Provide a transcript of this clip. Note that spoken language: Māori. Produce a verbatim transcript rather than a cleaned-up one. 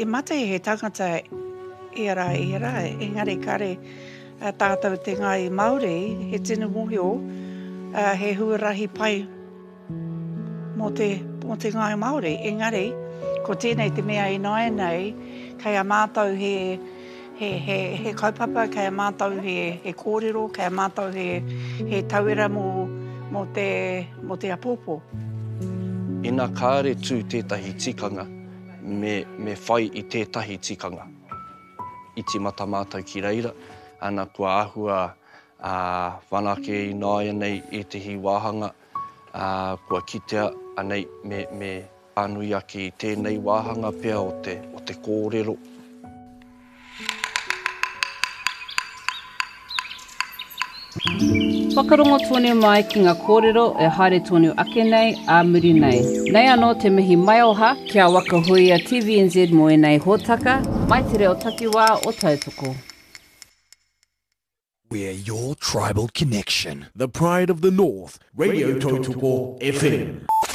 e mate he tangata era era, engari kare uh, tātou te ngai Māori, he tinu mohio, uh, he huarahi pai mō te, mō te ngai Māori. Engari, ko tēnei te mea i nai nei, kei a mātou he, he, he, he kaupapa, kei a mātou he, he kōrero, kei a mātou he, he tauira mō, mō te, mō te apopo. Ina kāre tū tētahi tikanga, me, me whai i tētahi tikanga. Iti mata mātou ki reira, ana kua ahua uh, whanake i nāia nei e tehi wāhanga, uh, kua kitea anei me, me anui ake i tēnei wāhanga pea o te, o te kōrero. Whakarongo tonu mai ki ngā kōrero e haere tonu ake nei, a muri nei. Nei anō te mihi mai oha, kia wakahuia T V N Z mo e nei hōtaka, mai te reo takiwā o tautoko. We're your tribal connection. The pride of the North, Radio Tautoko F M.